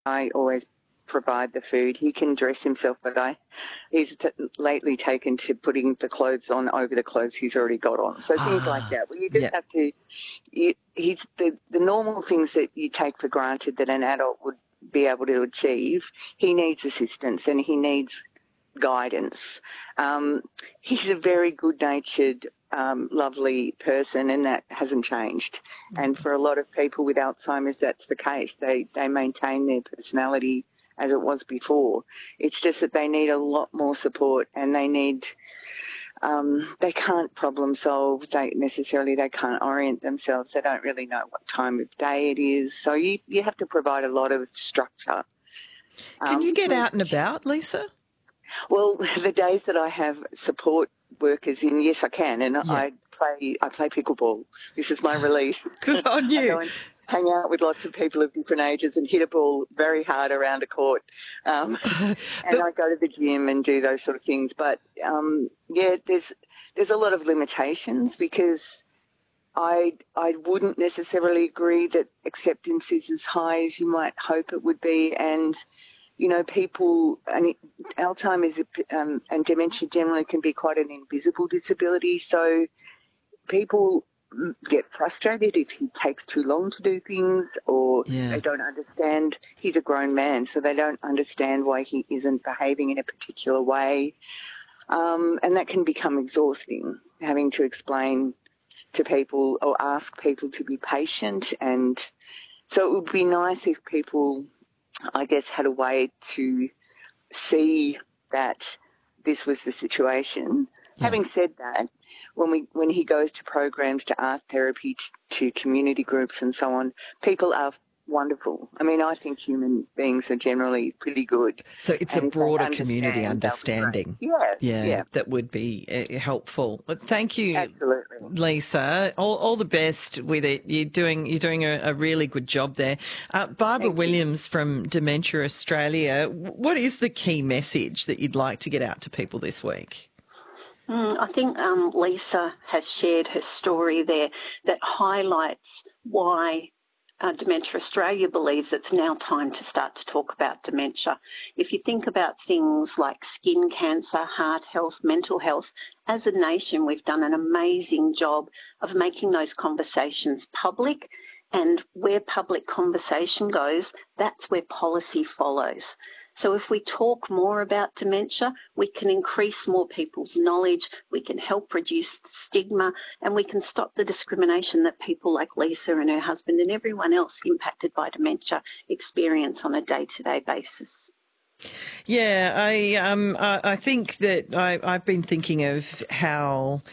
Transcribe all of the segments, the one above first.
I always provide the food. He can dress himself, but he's lately taken to putting the clothes on over the clothes he's already got on. So things like that. Well, you just have to. He's the normal things that you take for granted that an adult would be able to achieve. He needs assistance and he needs guidance. He's a very good-natured, lovely person, and that hasn't changed. And for a lot of people with Alzheimer's, that's the case. They maintain their personality as it was before. It's just that they need a lot more support, and they need. They can't problem solve. They can't orient themselves. They don't really know what time of day it is. So you have to provide a lot of structure. Can you get out and about, Lisa? Well, the days that I have support workers in, yes, I can, and I play pickleball. This is my release. Good on you. I go and hang out with lots of people of different ages and hit a ball very hard around a court. And I go to the gym and do those sort of things. But there's a lot of limitations because I wouldn't necessarily agree that acceptance is as high as you might hope it would be. And people, and Alzheimer's and dementia generally can be quite an invisible disability. So people get frustrated if he takes too long to do things, or they don't understand. He's a grown man, so they don't understand why he isn't behaving in a particular way. And that can become exhausting, having to explain to people or ask people to be patient. And so it would be nice if people, I guess, had a way to see that this was the situation. Yeah. Having said that, when he goes to programs, to art therapy, to community groups and so on, people are wonderful. I mean, I think human beings are generally pretty good. So it's a broader community understanding. Yeah, that would be helpful. But thank you, absolutely, Lisa. All the best with it. You're doing a really good job there. Barbara Williams from Dementia Australia, what is the key message that you'd like to get out to people this week? I think Lisa has shared her story there that highlights why Dementia Australia believes it's now time to start to talk about dementia. If you think about things like skin cancer, heart health, mental health, as a nation we've done an amazing job of making those conversations public, and where public conversation goes, that's where policy follows. So if we talk more about dementia, we can increase more people's knowledge, we can help reduce the stigma, and we can stop the discrimination that people like Lisa and her husband and everyone else impacted by dementia experience on a day-to-day basis. Yeah, I think that I've been thinking of how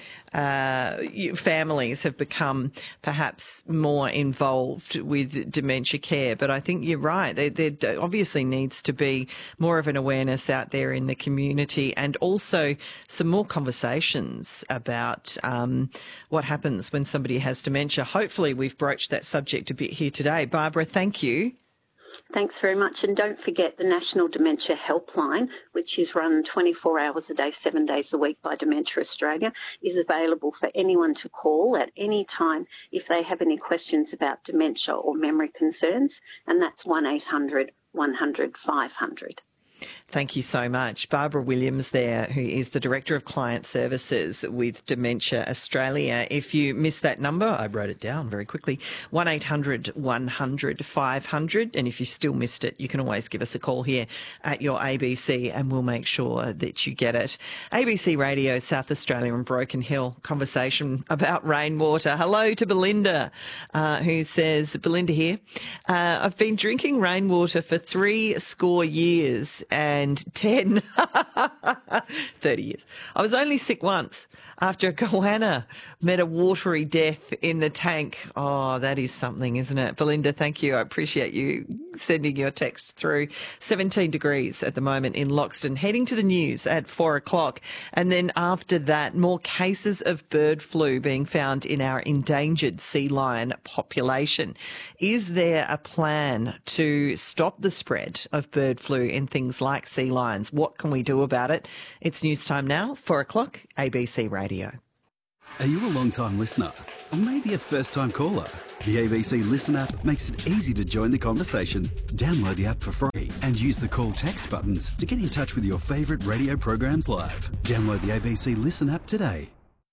families have become perhaps more involved with dementia care, but I think you're right. There obviously needs to be more of an awareness out there in the community, and also some more conversations about what happens when somebody has dementia. Hopefully we've broached that subject a bit here today. Barbara, thank you. Thanks very much. And don't forget the National Dementia Helpline, which is run 24 hours a day, 7 days a week by Dementia Australia, is available for anyone to call at any time if they have any questions about dementia or memory concerns. And that's 1800 100 500. Thank you so much. Barbara Williams there, who is the Director of Client Services with Dementia Australia. If you missed that number, I wrote it down very quickly, 1800 100 500. And if you still missed it, you can always give us a call here at your ABC and we'll make sure that you get it. ABC Radio, South Australia and Broken Hill, conversation about rainwater. Hello to Belinda, who says, Belinda here, I've been drinking rainwater for 70 years and 30 years. I was only sick once after a goanna met a watery death in the tank. Oh, that is something, isn't it? Belinda, thank you. I appreciate you sending your text through. 17 degrees at the moment in Loxton. Heading to the news at 4 o'clock. And then after that, more cases of bird flu being found in our endangered sea lion population. Is there a plan to stop the spread of bird flu in things like sea lions? What can we do about it? It's news time now, 4 o'clock, ABC Radio. Are you a long-time listener? Or maybe a first-time caller? The ABC Listen app makes it easy to join the conversation. Download the app for free and use the call text buttons to get in touch with your favourite radio programs live. Download the ABC Listen app today.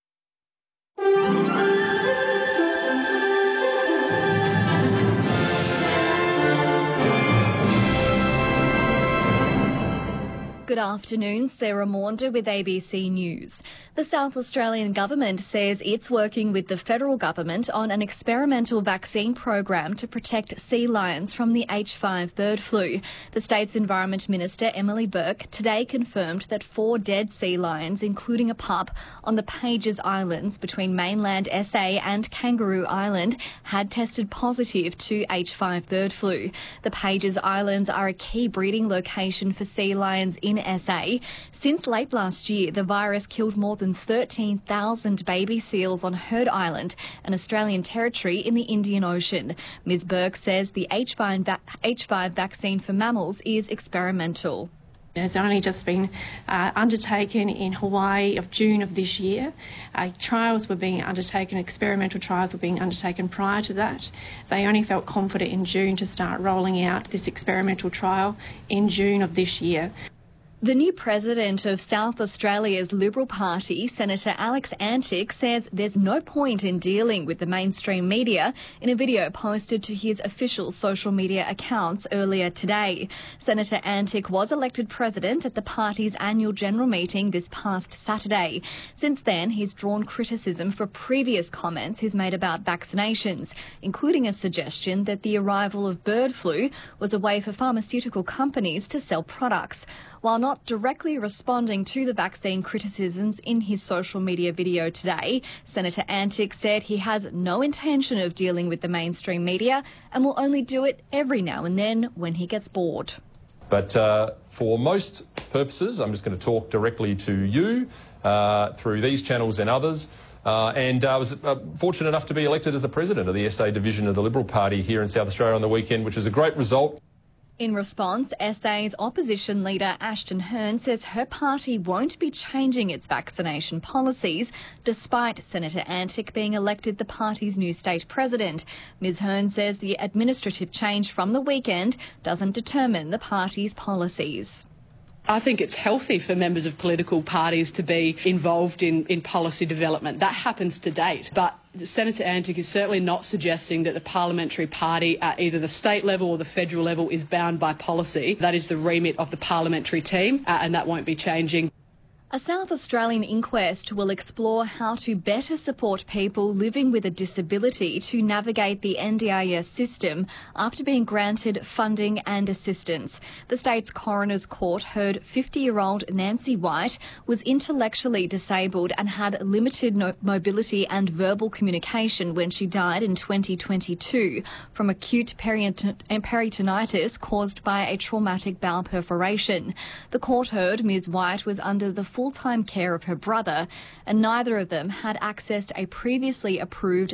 Good afternoon, Sarah Maunder with ABC News. The South Australian Government says it's working with the federal government on an experimental vaccine program to protect sea lions from the H5 bird flu. The state's Environment Minister, Emily Burke, today confirmed that 4 dead sea lions, including a pup, on the Pages Islands between mainland SA and Kangaroo Island had tested positive to H5 bird flu. The Pages Islands are a key breeding location for sea lions in SA. Since late last year, the virus killed more than 13,000 baby seals on Heard Island, an Australian territory in the Indian Ocean. Ms. Burke says the H5 vaccine for mammals is experimental. It's only just been undertaken in Hawaii of June of this year. Trials were being undertaken, experimental trials were being undertaken prior to that. They only felt confident in June to start rolling out this experimental trial in June of this year. The new president of South Australia's Liberal Party, Senator Alex Antic, says there's no point in dealing with the mainstream media in a video posted to his official social media accounts earlier today. Senator Antic was elected president at the party's annual general meeting this past Saturday. Since then, he's drawn criticism for previous comments he's made about vaccinations, including a suggestion that the arrival of bird flu was a way for pharmaceutical companies to sell products. While not directly responding to the vaccine criticisms in his social media video today, Senator Antic said he has no intention of dealing with the mainstream media and will only do it every now and then when he gets bored. But for most purposes, I'm just going to talk directly to you through these channels and others. And I was fortunate enough to be elected as the president of the SA division of the Liberal Party here in South Australia on the weekend, which is a great result. In response, SA's opposition leader Ashton Hearn says her party won't be changing its vaccination policies, despite Senator Antic being elected the party's new state president. Ms Hearn says the administrative change from the weekend doesn't determine the party's policies. I think it's healthy for members of political parties to be involved in policy development. That happens to date. But Senator Antic is certainly not suggesting that the parliamentary party at either the state level or the federal level is bound by policy. That is the remit of the parliamentary team, and that won't be changing. A South Australian inquest will explore how to better support people living with a disability to navigate the NDIS system after being granted funding and assistance. The state's coroner's court heard 50-year-old Nancy White was intellectually disabled and had limited mobility and verbal communication when she died in 2022 from acute peritonitis caused by a traumatic bowel perforation. The court heard Ms White was under the full-time care of her brother, and neither of them had accessed a previously approved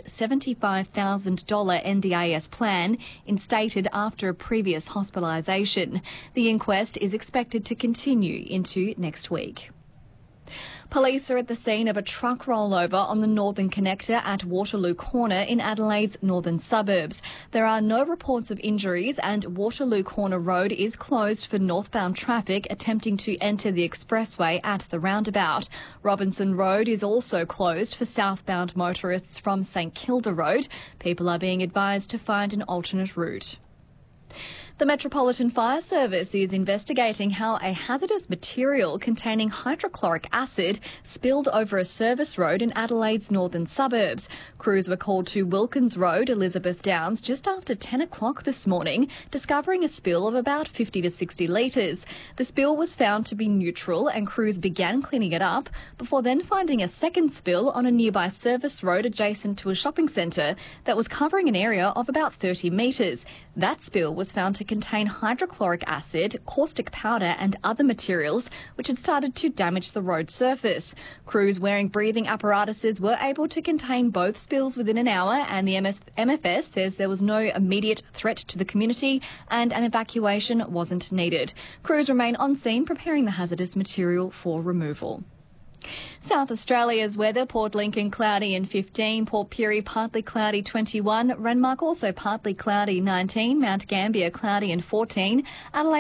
$75,000 NDIS plan instated after a previous hospitalisation. The inquest is expected to continue into next week. Police are at the scene of a truck rollover on the Northern Connector at Waterloo Corner in Adelaide's northern suburbs. There are no reports of injuries, and Waterloo Corner Road is closed for northbound traffic attempting to enter the expressway at the roundabout. Robinson Road is also closed for southbound motorists from St Kilda Road. People are being advised to find an alternate route. The Metropolitan Fire Service is investigating how a hazardous material containing hydrochloric acid spilled over a service road in Adelaide's northern suburbs. Crews were called to Wilkins Road, Elizabeth Downs, just after 10 o'clock this morning, discovering a spill of about 50 to 60 litres. The spill was found to be neutral and crews began cleaning it up before then finding a second spill on a nearby service road adjacent to a shopping centre that was covering an area of about 30 metres. That spill was found to contain hydrochloric acid, caustic powder and other materials which had started to damage the road surface. Crews wearing breathing apparatuses were able to contain both spills within an hour, and the MFS says there was no immediate threat to the community and an evacuation wasn't needed. Crews remain on scene preparing the hazardous material for removal. South Australia's weather, Port Lincoln cloudy and 15, Port Pirie partly cloudy 21, Renmark also partly cloudy 19, Mount Gambier cloudy and 14, Adelaide